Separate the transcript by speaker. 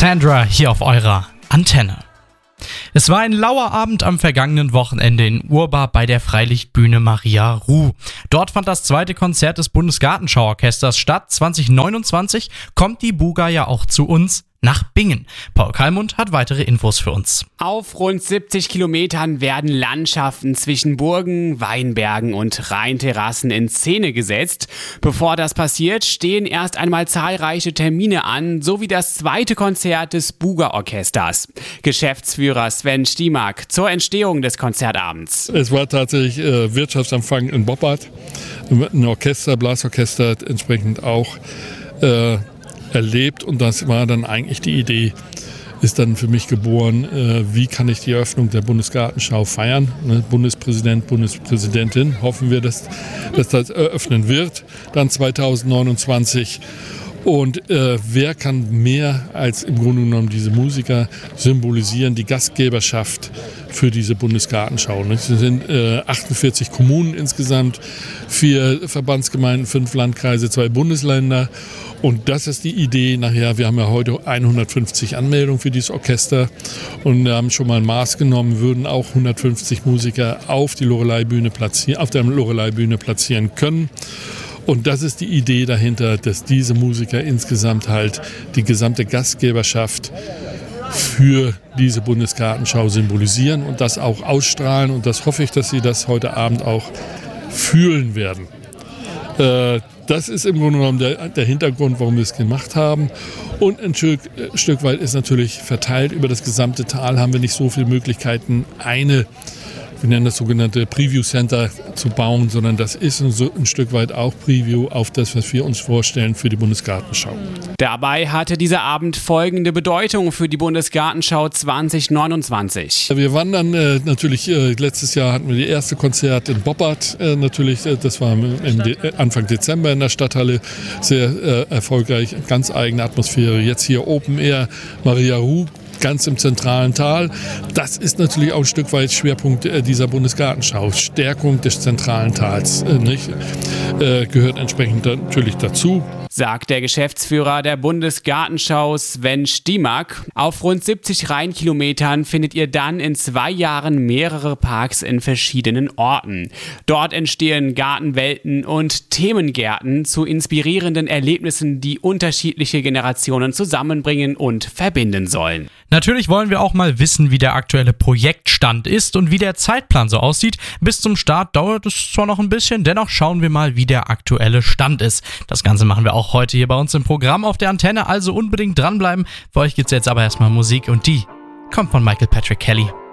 Speaker 1: Sandra hier auf eurer Antenne. Es war ein lauer Abend am vergangenen Wochenende in Urbar bei der Freilichtbühne Maria Ruh. Dort fand das zweite Konzert des Bundesgartenschauorchesters statt. 2029 kommt die Buga ja auch zu uns nach Bingen. Paul Kallmund hat weitere Infos für uns.
Speaker 2: Auf rund 70 Kilometern werden Landschaften zwischen Burgen, Weinbergen und Rheinterrassen in Szene gesetzt. Bevor das passiert, stehen erst einmal zahlreiche Termine an, sowie das zweite Konzert des Buga-Orchesters. Geschäftsführer Sven Stiemak zur Entstehung des Konzertabends.
Speaker 3: Es war tatsächlich Wirtschaftsempfang in Boppard. Ein Orchester, Blasorchester entsprechend auch erlebt, und das war dann eigentlich die Idee, ist dann für mich geboren, wie kann ich die Eröffnung der Bundesgartenschau feiern. Bundespräsident, Bundespräsidentin, hoffen wir, dass das eröffnen wird, dann 2029. Und wer kann mehr als im Grunde genommen diese Musiker symbolisieren, die Gastgeberschaft für diese Bundesgartenschau. Es sind 48 Kommunen insgesamt, 4 Verbandsgemeinden, 5 Landkreise, 2 Bundesländer. Und das ist die Idee nachher. Wir haben ja heute 150 Anmeldungen für dieses Orchester und haben schon mal ein Maß genommen, würden auch 150 Musiker auf der Loreley-Bühne platzieren können. Und das ist die Idee dahinter, dass diese Musiker insgesamt halt die gesamte Gastgeberschaft für diese Bundesgartenschau symbolisieren und das auch ausstrahlen. Und das hoffe ich, dass Sie das heute Abend auch fühlen werden. Das ist im Grunde genommen der Hintergrund, warum wir es gemacht haben. Und ein Stück weit ist natürlich verteilt über das gesamte Tal, haben wir nicht so viele Möglichkeiten, wir nennen das sogenannte Preview Center zu bauen, sondern das ist ein Stück weit auch Preview auf das, was wir uns vorstellen für die Bundesgartenschau.
Speaker 2: Dabei hatte dieser Abend folgende Bedeutung für die Bundesgartenschau 2029.
Speaker 3: Wir waren dann natürlich, letztes Jahr hatten wir das erste Konzert in Boppard, das war Anfang Dezember in der Stadthalle, sehr erfolgreich, ganz eigene Atmosphäre. Jetzt hier Open Air, Maria Ruh, ganz im zentralen Tal. Das ist natürlich auch ein Stück weit Schwerpunkt dieser Bundesgartenschau. Stärkung des zentralen Tals gehört entsprechend natürlich dazu.
Speaker 2: Sagt der Geschäftsführer der Bundesgartenschau Sven Stiemak. Auf rund 70 Rheinkilometern findet ihr dann in 2 Jahren mehrere Parks in verschiedenen Orten. Dort entstehen Gartenwelten und Themengärten zu inspirierenden Erlebnissen, die unterschiedliche Generationen zusammenbringen und verbinden sollen.
Speaker 1: Natürlich wollen wir auch mal wissen, wie der aktuelle Projektstand ist und wie der Zeitplan so aussieht. Bis zum Start dauert es zwar noch ein bisschen, dennoch schauen wir mal, wie der aktuelle Stand ist. Das Ganze machen wir auch heute hier bei uns im Programm auf der Antenne, also unbedingt dranbleiben. Für euch gibt's jetzt aber erstmal Musik und die kommt von Michael Patrick Kelly.